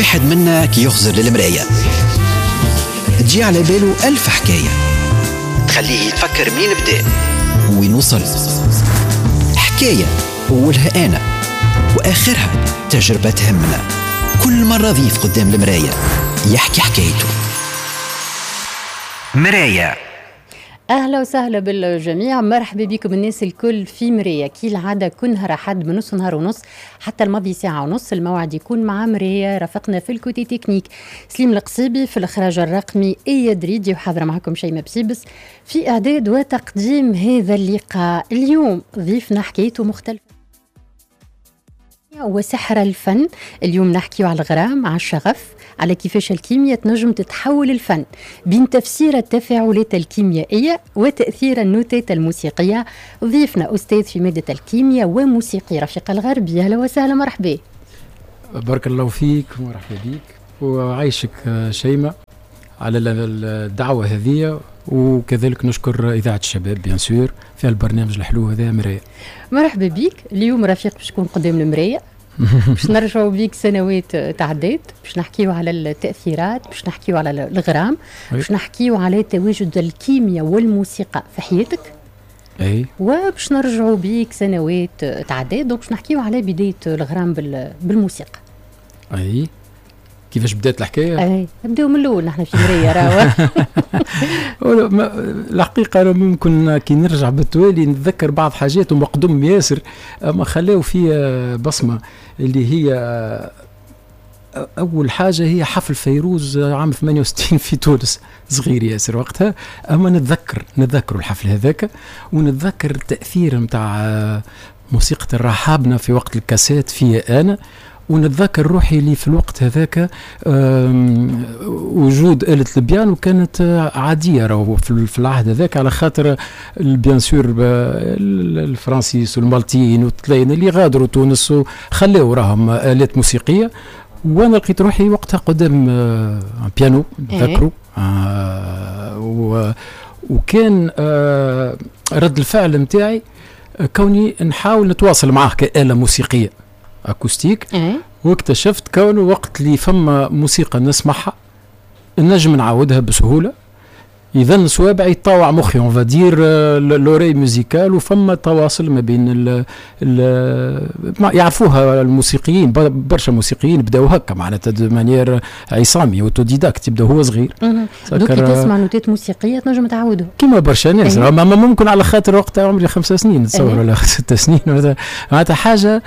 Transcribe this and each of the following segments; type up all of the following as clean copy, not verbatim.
واحد منا كي يخزر للمراية تجي على باله 1000 حكاية تخليه يتفكر مين بدأ وين وصل. حكاية أولها أنا وآخرها تجربة تهمنا. كل مرة ضيف قدام المراية يحكي حكايته. مراية. أهلا وسهلا بالجميع، مرحبا بكم الناس الكل في مراية. كي العادة كل نهار أحد من نص نهار ونص حتى الماضي ساعة ونص الموعد يكون مع مراية. رافقنا في الكوتي تكنيك سليم القصيبي، في الإخراج الرقمي إيا دريدي، وحاضرة معكم شيماء بسيبس في إعداد وتقديم هذا اللقاء. اليوم ضيفنا حكايته مختلفة وسحر الفن. اليوم نحكي على الغرام، على الشغف، على كيفاش الكيمياء تنجم تتحول الفن بين تفسير التفاعلات الكيميائية وتأثير النوتات الموسيقية. ضيفنا أستاذ في مادة الكيمياء وموسيقي رفيق الغربي. أهلا وسهلا، مرحبا. بارك الله فيك ومرحبا بيك وعايشك شيماء على الدعوة هذه، وكذلك نشكر إذاعة الشباب بيان سور في البرنامج الحلو هذا مراية. مرحبا بيك. اليوم رفيق باش تكون قدام المراية، باش نرجعوا بيك سنوات تعدات، باش نحكيوا على التأثيرات، باش نحكيوا على الغرام، باش نحكيوا على تواجد الكيمياء والموسيقى في حياتك، وباش نرجعوا بيك سنوات تعدات، دونك باش نحكيوا على بداية الغرام بالموسيقى. كيفاش بدات الحكايه؟ نبداو من الاول، نحن في مرايه راهو. الحقيقه ممكن كي نرجع بالتوالي نتذكر بعض حاجات ومقدم ياسر ما خلاو فيها بصمه، اللي هي اول حاجه هي حفل فيروز عام 68 في تونس. صغير ياسر وقتها، اما نتذكر الحفل هذاك، ونتذكر التاثير نتاع موسيقى الرحابنه في وقت الكاسيت فيها انا، ونتذكر روحي اللي في الوقت هذاك وجود آلة البيانو كانت عادية راهو في العهد هذاك، على خاطر البيان سور الفرنسيس والمالتيين والتلاين اللي غادروا تونس وخلوا راهم آلات موسيقية، وانا لقيت روحي وقتها قدام بيانو نتذكروا. وكان رد الفعل متاعي كوني نحاول نتواصل معه كآلة موسيقية أكوستيك، واكتشفت كونه وقت اللي فما موسيقى نسمعها نجم نعاودها بسهولة، إذن صوابعي يطاوع مخي اون فادير لوري موزيكال، وفما تواصل ما بين يعرفوها الموسيقيين، برشا موسيقيين بداو هكا معناتها دو مانيير عصامي اوتوديداكت، يبدا هو صغير. دوك تسمع نوتات موسيقية تنجم تعاودها كيما برشا ناس. ما ممكن على خاطر وقتها عمري 5 سنين نتصور ولا 6 سنين معناتها حاجة.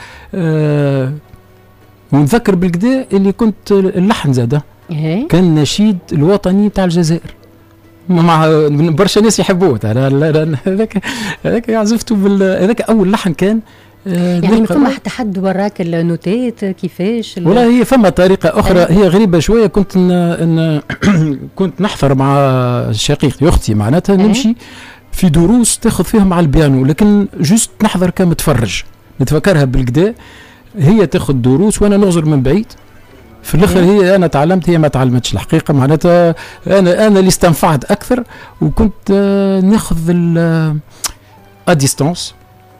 ونذكر بالكدا اللي كنت اللحن زاده كان نشيد الوطني تاع الجزائر، مع برشا ناس يحبوه. هذاك عزفته هذاك اول لحن كان يعني فما حتى حد وراك النوتات كيفاش ولا هي فما طريقه اخرى هي غريبه شويه. كنت نحضر مع شقيقتي اختي معناتها نمشي في دروس تاخذ فيهم مع البيانو، لكن جست نحضر كمتفرج. نتفكرها بالكدا، هي تاخذ دروس وانا نغزر من بعيد. في الاخر هي انا تعلمت، هي ما تعلمتش الحقيقه معناتها. انا اللي استنفعت اكثر، وكنت ناخذ ا ديستانس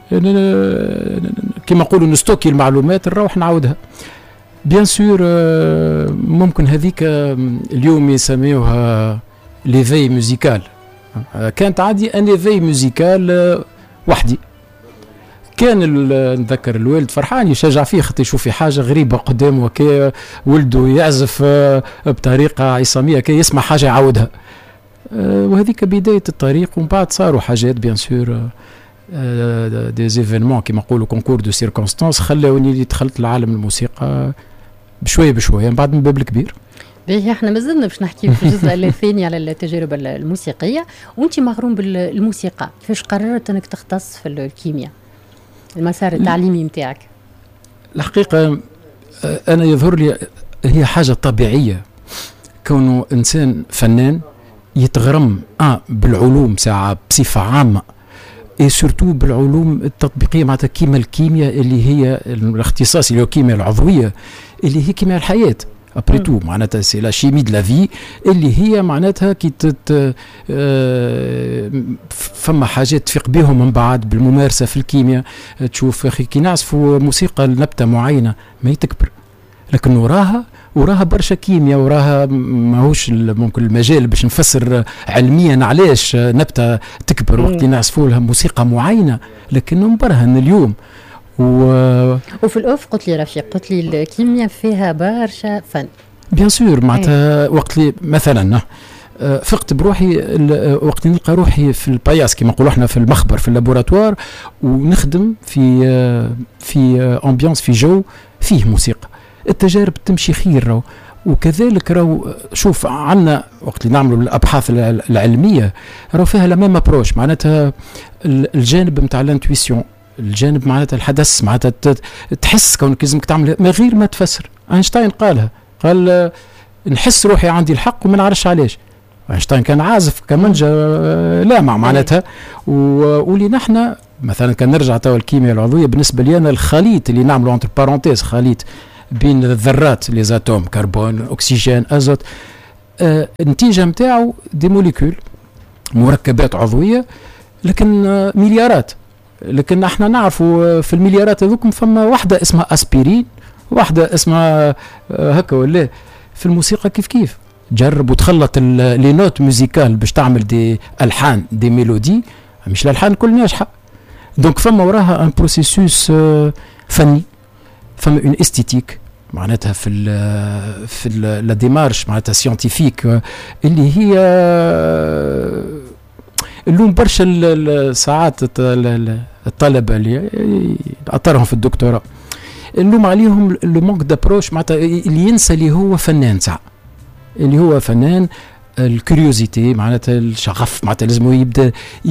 كما نقولوا نستوكي المعلومات نروح نعاودها. بيان سور ممكن هذيك اليوم يسميوها ليفي موزيكال، كانت عادي ان ليفي موزيكال وحدي. كان نذكر الوالد فرحان يشجع فيه خاطر يشوف في حاجه غريبه قدامه، وكي ولده يعزف بطريقه عصاميه كي يسمع حاجه يعاودها. وهذيك بدايه الطريق، ومن بعد صاروا حاجات بيان سور دي زيفينمون كيما نقولوا كونكور دو سيركونستانس خلاوني اللي دخلت لعالم الموسيقى بشويه من بعد من باب الكبير. باهي احنا مازلنا باش نحكي في الجزء الثاني على التجربه الموسيقيه. وانت مغروم بالموسيقى، كيفاش قررت انك تختص في الكيمياء، المسار التعليمي متاعك؟ الحقيقة أنا يظهر لي هي حاجة طبيعية، كونه إنسان فنان يتغرم بالعلوم ساعة بصفة عامة، سورتو بالعلوم التطبيقية معناتها كيما الكيمياء اللي هي الاختصاص اللي هو الكيمياء العضوية اللي هي كيمياء الحياة. ابري تو معناتها سي لا شيمي دو لا في، اللي هي معناتها كي فما حاجات تفيق بهم من بعد بالممارسه في الكيمياء. تشوف اخي كي نعزفوا موسيقى لنبته معينه ما يتكبر، لكن وراها برشا كيمياء، وراها ماهوش ممكن المجال باش نفسر علميا علاش نبتة تكبر وقت اللي نعزفوا لها موسيقى معينة، لكنه مبرهن اليوم. وفي الأوف قلت لي رفيق، قلت لي الكيمياء فيها برشا فن بيان سور. معناتها وقت اللي مثلا فقت بروحي وقت نلقى روحي في البياس كما نقولوا احنا في المخبر في اللابوراتوار، ونخدم في امبيانس في جو فيه موسيقى، التجارب تمشي خير. وكذلك راهو شوف عندنا وقت اللي نعملوا الابحاث العلميه راهو فيها لا ميم ابروش، معناتها الجانب نتاع الانتويسيون، الجانب معناتها الحدث، معناتها تحس كونك لازمك تعمل من غير ما تفسر. اينشتاين قال نحس روحي عندي الحق وما نعرفش علاش. اينشتاين كان عازف كمنجة لامع معناتها. واللي نحن مثلا كان نرجع توا الكيمياء العضويه، بالنسبه لي انا الخليط اللي نعمله انتر بارونتيز، خليط بين الذرات لي زاتوم، كربون، اكسجين، ازوت، النتيجه نتاعو دي موليكول مركبات عضويه، لكن مليارات. لكن احنا نعرفوا في المليارات هذوكم فما واحده اسمها اسبيرين، واحده اسمها هكا ولا. في الموسيقى كيف جرب وتخلط لي نوت موزيكال باش تعمل دي الحان دي ميلودي، مش الالحان كل ناجحه. دونك فما وراها ان بروسيسوس فني، فما اون استيتيك معناتها في لا ديمارش معناتها سيانتيفيك، اللي هي اللون برشا ساعات الطلبه اللي اطرهم في الدكتوراه اللوم عليهم لو مونك دابروش، معناتها اللي ينسى اللي هو فنان ساعه، اللي هو فنان الكوريوزيتي معناتها الشغف، معناتها لازم يبدا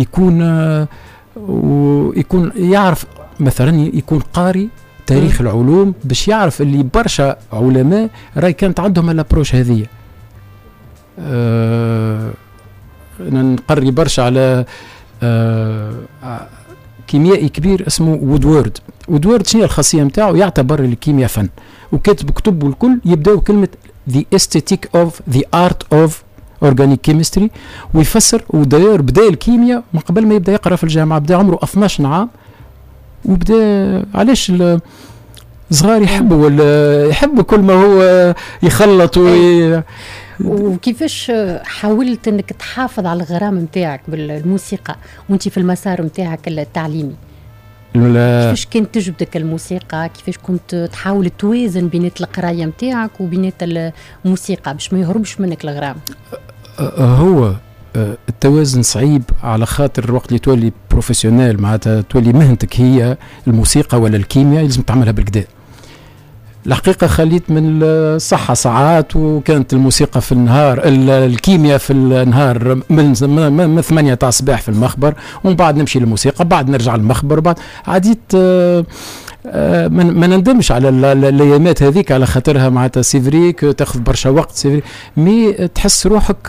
يكون يعرف مثلا يكون قاري تاريخ العلوم باش يعرف اللي برشا علماء راي كانت عندهم الابروش هذه. انا نقري برشا على كيميائي كبير اسمه وودورد. شنو الخاصيه نتاعو؟ يعتبر الكيمياء فن، وكاتب كتبه الكل يبداو كلمه the aesthetic of the art of organic chemistry، ويفسر. وداير بدا الكيمياء من قبل ما يبدا يقرا في الجامعه، بدا عمره 12 عام، وبدا علاش صغار يحبوا كل ما هو يخلط وكيفاش حاولت انك تحافظ على الغرام نتاعك بالموسيقى وانت في المسار نتاعك التعليمي؟ كيفاش كانت تجبدك الموسيقى؟ كيفاش كنت تحاول توازن بين القرايه نتاعك وبين الموسيقى باش ما يهربش منك الغرام؟ هو التوازن صعيب، على خاطر وقت اللي تولي بروفيسيونيل معناتها تولي مهنتك هي الموسيقى ولا الكيمياء، لازم تعملها بالكدا. الحقيقة خليت من الصحة ساعات، وكانت الموسيقى في النهار، الكيمياء في النهار من 8 تاع الصباح في المخبر، ومن بعد نمشي للموسيقى، بعد نرجع للمخبر، بعد عديت ما نندمش على الايامات هذيك، على خاطرها معناتها سيفريك تاخذ برشا وقت سيفريك، مي تحس روحك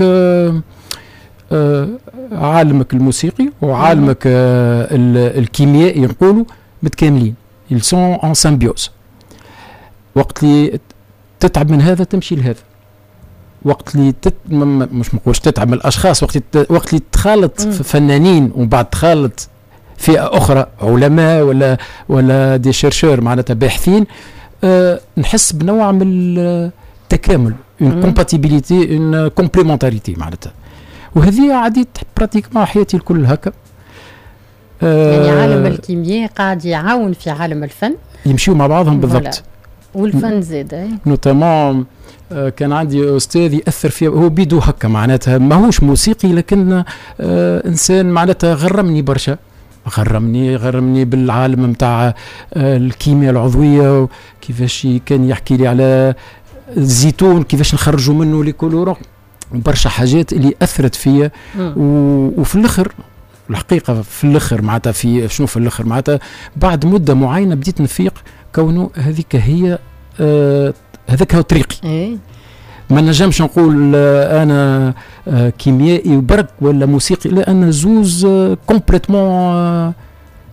عالمك الموسيقي وعالمك الكيميائي نقولوا متكاملين، ils sont en symbiose. وقت اللي تتعب من هذا تمشي لهذا، وقت اللي مش نقولش تتعب من الاشخاص، وقت اللي تخالط فنانين ومن بعد تخالط فئه اخرى علماء ولا دي شيرشور معناتها باحثين، نحس بنوع من التكامل، اون كومباتيبيليتي، اون كومبليمونتاريتي معناتها. وهذه عديت براتيكمون حياتي الكل هكا. يعني عالم الكيمياء قاعد يعاون في عالم الفن، يمشيوا مع بعضهم بالضبط. والفن زاد نوتامون كان عندي استاذ ياثر فيه، هو بيدو هكا معناتها ماهوش موسيقي، لكن انسان معناتها غرمني برشا، غرمني بالعالم نتاع الكيمياء العضويه، كيفاش كان يحكي لي على الزيتون كيفاش نخرجوا منه لي كولورون، برشا حاجات اللي اثرت فيا. وفي الاخر الحقيقه في الاخر معناتها في شنو في الاخر معناتها بعد مده معينه بديت نفيق كونه هذيك هي هذاك هو طريقي. ما نجمش نقول انا كيميائي وبرك ولا موسيقي، لا، انا زوز كومبليتمون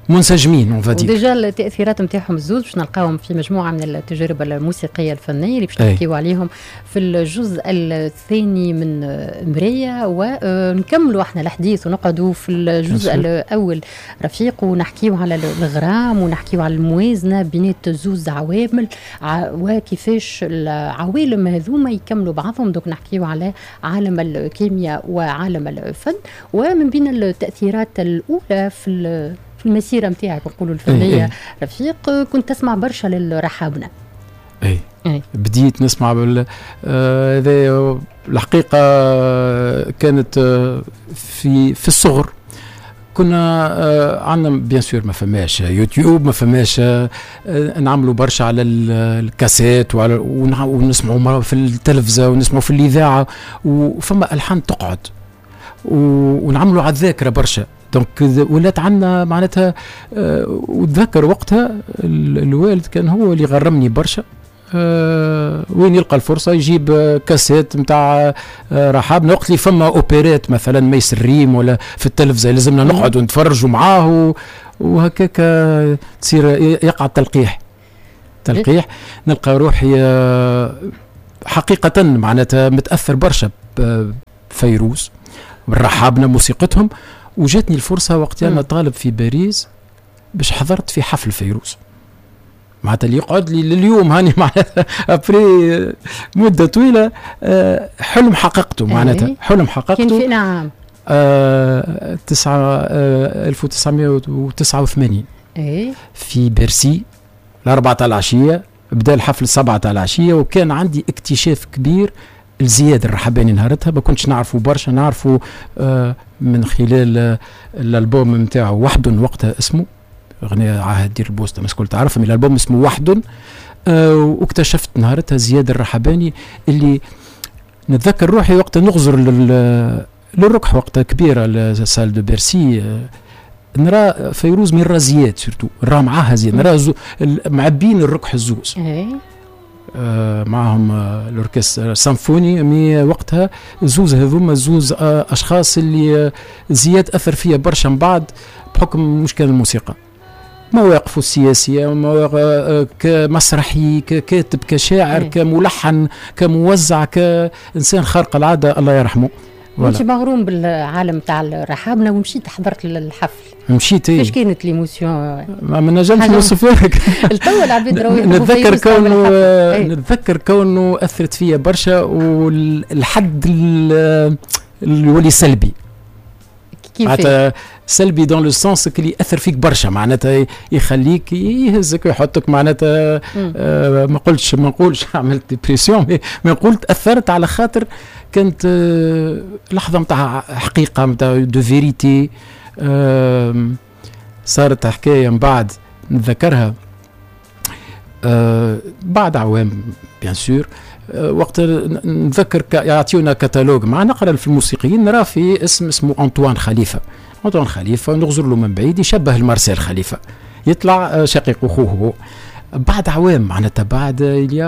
منسجمين اون فادي. وديجا التاثيرات نتاعهم الزوز باش نلقاهم في مجموعه من التجارب الموسيقيه الفنيه اللي باش نحكيو عليهم في الجزء الثاني من مرايه، ونكملوا احنا الحديث ونقعدوا في الجزء الاول رفيق ونحكيو على الغرام ونحكيو على الموازنه بين زوز عوامل وكيفاش العوالم هذوما يكملوا بعضهم. دوك نحكيو على عالم الكيمياء وعالم الفن، ومن بين التاثيرات الاولى في المسيره نتاعك نقولوا الفنيه رفيق كنت تسمع برشا للرحابنه. بديت نسمع هذا الحقيقه كانت في الصغر. كنا عندنا بيان سور ما فماش يوتيوب، ما فماش نعملوا برشا على الكاسيت ونسمعوا في التلفزه ونسمعوا في الاذاعه، وفما الحان تقعد ونعملوا على الذاكره برشا. دونك ولات عندنا معناتها وتذكر وقتها الوالد كان هو اللي غرمني برشا. وين يلقى الفرصة يجيب كاسيت متاع رحابنا، وقت اللي فما اوبيرات مثلا ميس الريم ولا في التلفزة لازمنا نقعد ونتفرجوا معاه، وهكاك تصير يقع تلقيح نلقى روحي حقيقة معناتها متأثر برشا بفيروز بالرحابنا موسيقتهم. وجاتني الفرصة وقت أنا طالب في باريس باش حضرت في حفل فيروز، معناتها اللي يقعد لي لليوم هاني معناتها ابري مدة طويلة حلم حققته. معناتها حلم حققته. كان في نعم 1989 في بيرسي 4 تاع العشية. بدا الحفل 7 تاع العشية، وكان عندي اكتشاف كبير لزياد الرحباني نهارتها. ما كنتش نعرفه برشا، نعرفه من خلال الالبوم نتاعو وحد وقتها اسمه أغنية عهد دير البوسطة، مسكول تعرف من الألبوم اسمه وحد. واكتشفت نهارتها زياد الرحباني اللي نتذكر روحي وقتها نغزر للركح وقتها كبيرة لسال دو بيرسي، نرى فيروز من زياد سورتو نرى معاها زياد، نرى معبين الركح الزوز معهم الأوركسترا سامفوني. مي وقتها زوز هذوما زوز أشخاص اللي زياد أثر فيها برشا من بعد بحكم مشكلة الموسيقى، مواقفه السياسية، كمسرحي، ككاتب، كشاعر، كملحن، كموزع، كإنسان خارق العادة الله يرحمه. انت مغروم بالعالم تاع الرحابنة ومشيت حضرت للحفل. مشيت كيفاش كانت ليموسيون؟ ما نجمش نوصفها لك. التو العباد راهو نتذكر كونه أثرت فيا برشا، والحد اللي ولي سلبي. معناتها سلبي دون لو سونس اللي ياثر فيك برشا، معناتها يخليك يهزك ويحطك معناتها ما نقولش عملت ديبرسيون، ما قلت اثرت على خاطر كانت لحظه نتاع حقيقه نتاع دو فيريتي. صارت حكايه من بعد نتذكرها بعد عوام بيان سور. وقت نتذكر يعطيونا كتالوج مع نقرا في الموسيقيين، نرى في اسمه أنطوان خليفة. نغزر له من بعيد يشبه المارسيل خليفة، يطلع شقيق أخوه. بعد عوام معناتها بعد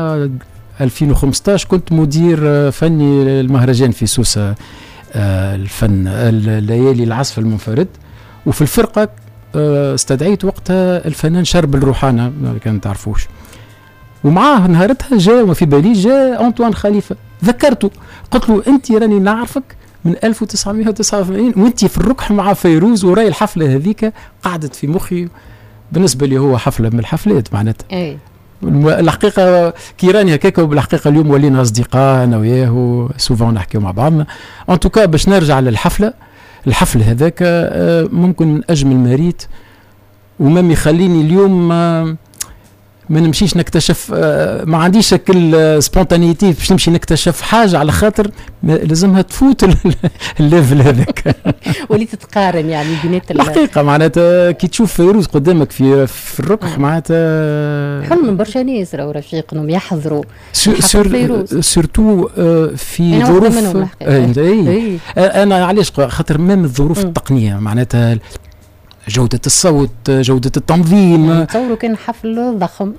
2015 كنت مدير فني المهرجان في سوسة الفن الليالي العزف المنفرد، وفي الفرقة استدعيت وقتها الفنان شرب الروحانة كان تعرفوش، ومعاه نهارتها جاء وفي بالي جاء أنطوان خليفة. ذكرته قلت له أنت راني نعرفك من 1989 وأنت في الركح مع فيروز، وراي الحفلة هذيك قعدت في مخي. بالنسبة لي هو حفلة من الحفلات معناتها. الحقيقة كي راني هكاك، وبالحقيقة اليوم ولينا أصدقاء أنا وياه سوفون نحكيو مع بعضنا. أن توكا باش نرجع للحفلة، الحفل هذاك ممكن من أجمل ما ريت، ومام يخليني اليوم ما نمشيش نكتشف، ما عنديش شكل سبونتانيتي باش نمشي نكتشف حاجه، على خاطر لازمها تفوت الليفل هذاك. وليت تقارن يعني بينات الحقيقه معناتها كي تشوف فيروز قدامك في الركح معناتها حلم من برشا ناس راهو رفيق انهم يحضروا سورتو في ظروف. انا علاش خاطر مام الظروف التقنيه معناتها جودة الصوت، جودة التنظيم. تصوروا كان حفل ضخم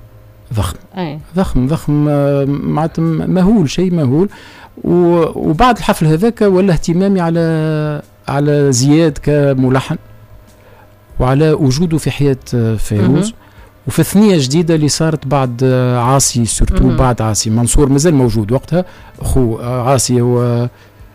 ضخم معناتها مهول، شيء مهول. وبعد الحفل هذاك ولا اهتمامي على زياد كملحن، وعلى وجوده في حياة فيروز. وفي الثنية جديدة اللي صارت بعد عاصي، سورتو بعد عاصي. منصور مازال موجود وقتها، أخو عاصي هو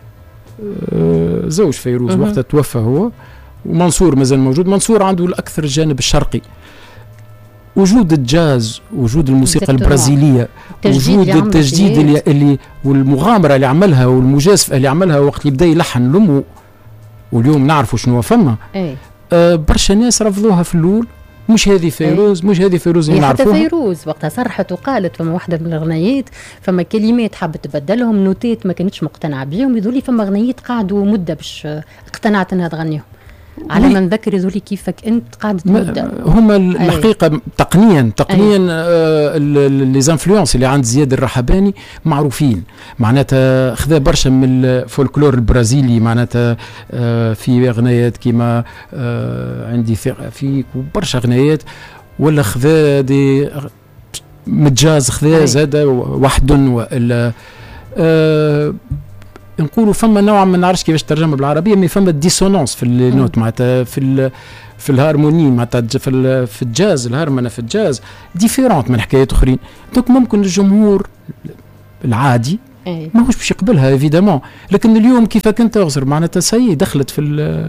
زوج فيروز وقتها توفى هو، ومنصور مازال موجود. منصور عنده الأكثر الجانب الشرقي، وجود الجاز، وجود الموسيقى البرازيلية، وجود التجديد اللي والمغامرة اللي عملها والمجازفة اللي عملها وقت اللي بدأ يلحن لأمه، واليوم نعرفوا شنو فما. برشا ناس رفضوها في الأول، مش هذه فيروز، مش هذه فيروز اللي نعرفوها. حتى فيروز وقتها صرحت وقالت فما واحدة من الأغنيات فما كلمات حابة تبدلهم، نوتات ما كانتش مقتنعة بيهم، يذولي فما أغنيات قعدوا مدة باش اقتنعت أنها تغنيهم. على ما نذكر يذولي كيفك أنت قاعدة مدة. هما الحقيقة تقنيا لي زانفلونس اللي عند زياد الرحباني معروفين، معناتها خذا برشا من الفولكلور البرازيلي، معناتها في أغنيات كيما عندي ثقة فيك وبرشا أغنيات، ولا خذا دي متجاز خذا زاد وحد، ولا نقولوا فما نوع ما نعرفش كيفاش ترجمه بالعربيه، مي فما ديسونانس في النوت معناتها في الهارموني معناتها في الجاز، الهرمنه في الجاز ديفيرونت من حكايات اخرين. دونك ممكن الجمهور العادي ماهوش باش يقبلها ايفيدامون، لكن اليوم كيفك انت اغزر معناتها سي دخلت في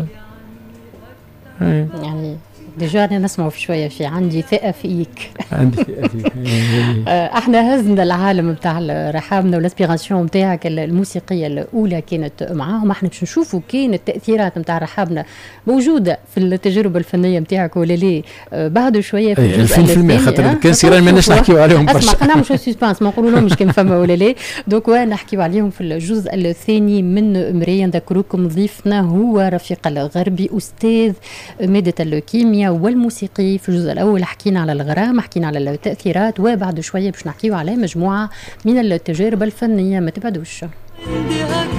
يعني ديجا أنا نسمع في شوية في عندي ثقة فيك. عندي ثقة فيك. احنا هزنا العالم بتاع رحابنا والاسبيراسيون بتاعك الموسيقية الأولى كانت معاهم، احنا باش نشوفوا كان التأثيرات بتاع رحابنا موجودة في التجربة الفنية بتاعك ولا ليه بعد شوية في الجزء الثاني. خاطر كان سيران ماناش نحكيو عليهم برشا. اسمع خلينا نعملوا سسبانس، ما نقولوا لهمش كان فما ولا ليه، دوك نحكيو عليهم في الجزء الثاني من مريا. نذكركم ضيفنا هو رفيق الغربي، أستاذ مادة الكيمياء والموسيقي. في الجزء الأول حكينا على الغرام، حكينا على التأثيرات، وبعد شوية باش نحكيو على مجموعة من التجارب الفنية. ما تبعدوش.